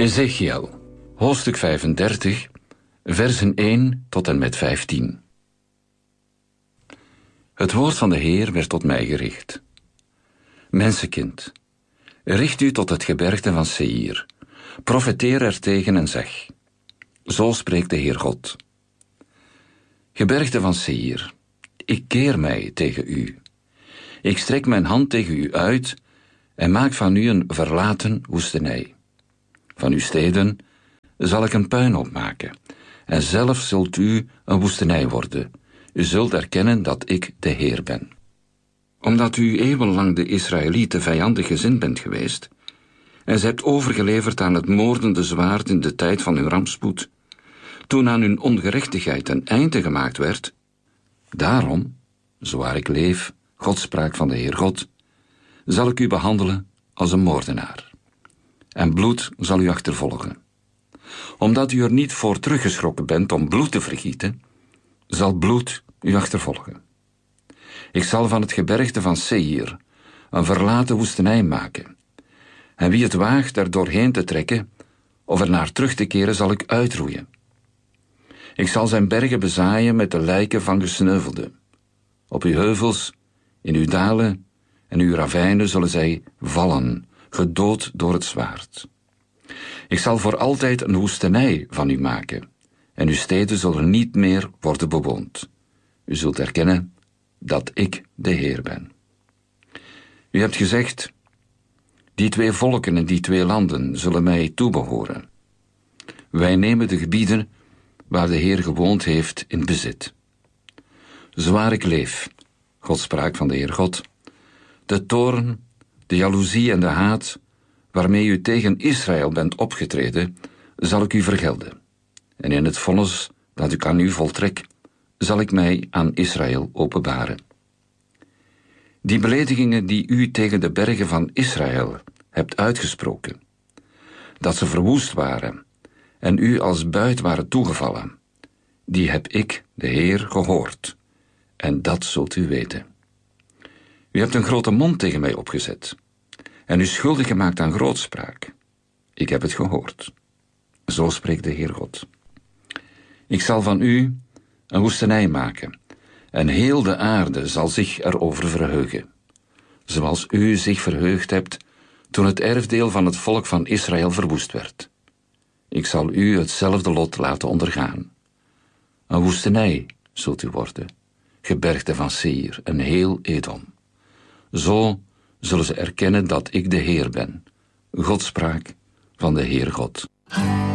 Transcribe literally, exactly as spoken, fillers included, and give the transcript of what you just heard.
Ezechiel, hoofdstuk vijfendertig, versen één tot en met vijftien. Het woord van de Heer werd tot mij gericht. Mensenkind, richt u tot het gebergte van Seir, profeteer er tegen en zeg: zo spreekt de Heer God. Gebergte van Seir, ik keer mij tegen u. Ik strek mijn hand tegen u uit en maak van u een verlaten woestenij. Van uw steden zal ik een puinhoop maken, en zelf zult u een woestenij worden. U zult erkennen dat ik de Heer ben. Omdat u eeuwenlang de Israëlieten vijandig gezind bent geweest, en ze hebt overgeleverd aan het moordende zwaard in de tijd van hun rampspoed, toen aan hun ongerechtigheid een einde gemaakt werd, daarom, zo waar ik leef, God spraak van de Heer God, zal ik u behandelen als een moordenaar. En bloed zal u achtervolgen. Omdat u er niet voor teruggeschrokken bent om bloed te vergieten, zal bloed u achtervolgen. Ik zal van het gebergte van Seir een verlaten woestenij maken. En wie het waagt er doorheen te trekken of er naar terug te keren, zal ik uitroeien. Ik zal zijn bergen bezaaien met de lijken van gesneuvelden. Op uw heuvels, in uw dalen en uw ravijnen zullen zij vallen, gedood door het zwaard. Ik zal voor altijd een woestenij van u maken, en uw steden zullen niet meer worden bewoond. U zult erkennen dat ik de Heer ben. U hebt gezegd: die twee volken en die twee landen zullen mij toebehoren. Wij nemen de gebieden waar de Heer gewoond heeft in bezit. Zwaar ik leef, God spraak van de Heer God, de toorn, de jaloezie en de haat waarmee u tegen Israël bent opgetreden, zal ik u vergelden. En in het vonnis dat ik aan u voltrek, zal ik mij aan Israël openbaren. Die beledigingen die u tegen de bergen van Israël hebt uitgesproken, dat ze verwoest waren en u als buit waren toegevallen, die heb ik, de Heer, gehoord, en dat zult u weten. U hebt een grote mond tegen mij opgezet en u schuldig gemaakt aan grootspraak. Ik heb het gehoord. Zo spreekt de Heer God. Ik zal van u een woestenij maken, en heel de aarde zal zich erover verheugen, zoals u zich verheugd hebt toen het erfdeel van het volk van Israël verwoest werd. Ik zal u hetzelfde lot laten ondergaan. Een woestenij zult u worden, gebergte van Seir en heel Edom. Zo zullen ze erkennen dat ik de Heer ben, God spraak van de Heer God.